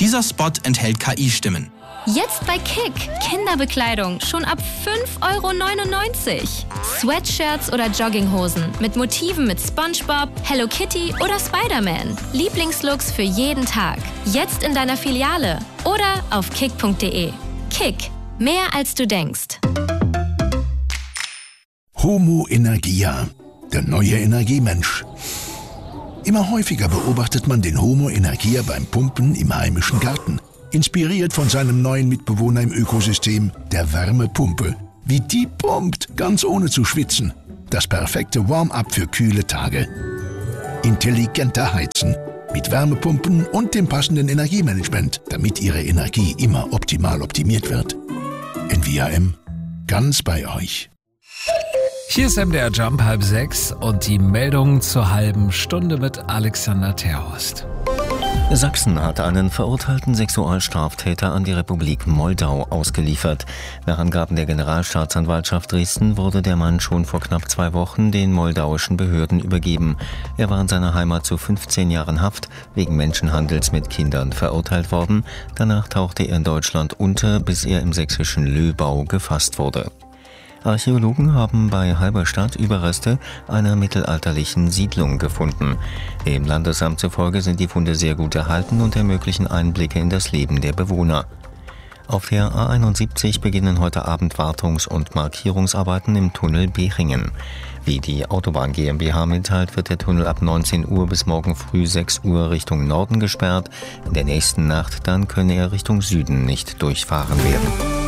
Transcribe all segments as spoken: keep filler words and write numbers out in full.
Dieser Spot enthält K I-Stimmen. Jetzt bei Kick. Kinderbekleidung schon ab fünf Euro neunundneunzig. Sweatshirts oder Jogginghosen mit Motiven mit SpongeBob, Hello Kitty oder Spider-Man. Lieblingslooks für jeden Tag. Jetzt in deiner Filiale oder auf kick punkt de. Kick. Mehr als du denkst. Homo Energia, der neue Energiemensch. Immer häufiger beobachtet man den Homo Energia beim Pumpen im heimischen Garten. Inspiriert von seinem neuen Mitbewohner im Ökosystem, der Wärmepumpe. Wie die pumpt, ganz ohne zu schwitzen. Das perfekte Warm-up für kühle Tage. Intelligenter Heizen. Mit Wärmepumpen und dem passenden Energiemanagement, damit Ihre Energie immer optimal optimiert wird. N V A M, ganz bei euch. Hier ist M D R Jump halb sechs und die Meldung zur halben Stunde mit Alexander Terhorst. Sachsen hat einen verurteilten Sexualstraftäter an die Republik Moldau ausgeliefert. Nach Angaben der Generalstaatsanwaltschaft Dresden wurde der Mann schon vor knapp zwei Wochen den moldauischen Behörden übergeben. Er war in seiner Heimat zu fünfzehn Jahren Haft wegen Menschenhandels mit Kindern verurteilt worden. Danach tauchte er in Deutschland unter, bis er im sächsischen Löbau gefasst wurde. Archäologen haben bei Halberstadt Überreste einer mittelalterlichen Siedlung gefunden. Dem Landesamt zufolge sind die Funde sehr gut erhalten und ermöglichen Einblicke in das Leben der Bewohner. Auf der A einundsiebzig beginnen heute Abend Wartungs- und Markierungsarbeiten im Tunnel Bechingen. Wie die Autobahn GmbH mitteilt, wird der Tunnel ab neunzehn Uhr bis morgen früh sechs Uhr Richtung Norden gesperrt. In der nächsten Nacht dann könne er Richtung Süden nicht durchfahren werden.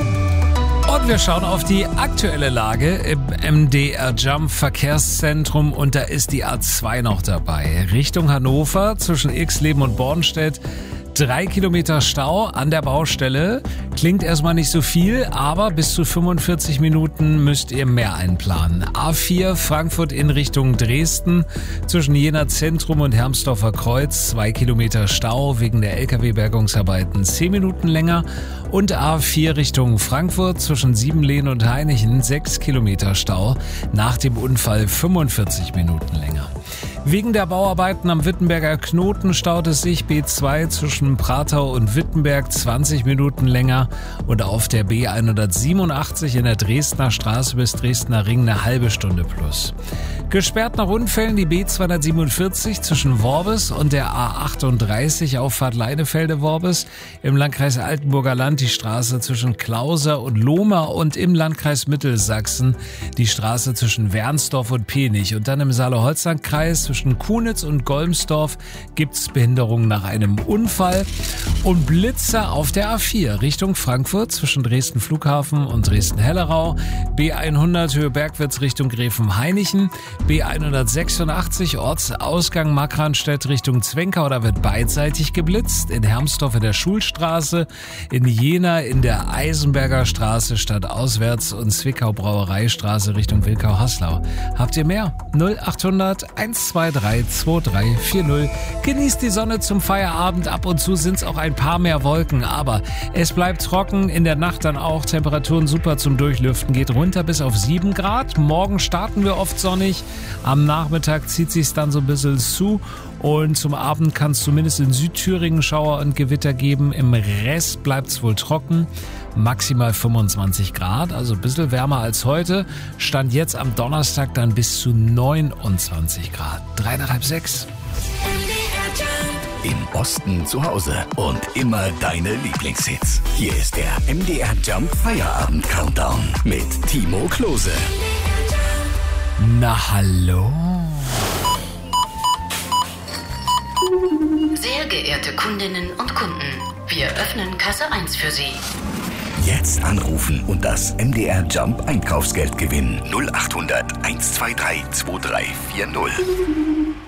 Und wir schauen auf die aktuelle Lage im M D R Jump Verkehrszentrum und da ist die A zwei noch dabei. Richtung Hannover zwischen Irxleben und Bornstedt. Drei Kilometer Stau an der Baustelle. Klingt erstmal nicht so viel, aber bis zu fünfundvierzig Minuten müsst ihr mehr einplanen. A vier Frankfurt in Richtung Dresden. Zwischen Jena Zentrum und Hermsdorfer Kreuz. Zwei Kilometer Stau wegen der L K W-Bergungsarbeiten. Zehn Minuten länger. Und A vier Richtung Frankfurt zwischen Siebenlehn und Hainichen. Sechs Kilometer Stau. Nach dem Unfall fünfundvierzig Minuten länger. Wegen der Bauarbeiten am Wittenberger Knoten staut es sich B zwei zwischen Pratau und Wittenberg zwanzig Minuten länger und auf der B hundertsiebenundachtzig in der Dresdner Straße bis Dresdner Ring eine halbe Stunde plus. Gesperrt nach Unfällen die B zweihundertsiebenundvierzig zwischen Worbis und der A achtunddreißig Auffahrt Leinefelde-Worbis. Im Landkreis Altenburger Land die Straße zwischen Klauser und Lohmar und im Landkreis Mittelsachsen die Straße zwischen Wernsdorf und Penich. Und dann im Saale-Holzland-Kreis zwischen Kunitz und Golmsdorf gibt es Behinderungen nach einem Unfall. Und Blitze auf der A vier Richtung Frankfurt zwischen Dresden Flughafen und Dresden-Hellerau. B hundert Höhe Bergwitz Richtung Gräfenhainichen. B hundertsechsundachtzig Ortsausgang Markranstädt Richtung Zwenkau, da wird beidseitig geblitzt. In Hermsdorf in der Schulstraße, in Jena in der Eisenberger Straße stadtauswärts und Zwickau Brauereistraße Richtung Wilkau-Haslau. Habt ihr mehr? null achthundert eins zwei drei zwei drei vier null. Genießt die Sonne zum Feierabend. Ab und zu sind es auch ein paar mehr Wolken, aber es bleibt trocken. In der Nacht dann auch Temperaturen super zum Durchlüften. Geht runter bis auf sieben Grad. Morgen starten wir oft sonnig. Am Nachmittag zieht sich's dann so ein bisschen zu. Und zum Abend kann es zumindest in Südthüringen Schauer und Gewitter geben. Im Rest bleibt es wohl trocken. Maximal fünfundzwanzig Grad, also ein bisschen wärmer als heute. Stand jetzt am Donnerstag dann bis zu neunundzwanzig Grad. Drei nach halb sechs. Im Osten zu Hause und immer deine Lieblingshits. Hier ist der M D R Jump Feierabend Countdown mit Timo Klose. Na hallo. Sehr geehrte Kundinnen und Kunden, wir öffnen Kasse eins für Sie. Jetzt anrufen und das M D R Jump Einkaufsgeld gewinnen. null achthundert eins zwei drei zwei drei vier null.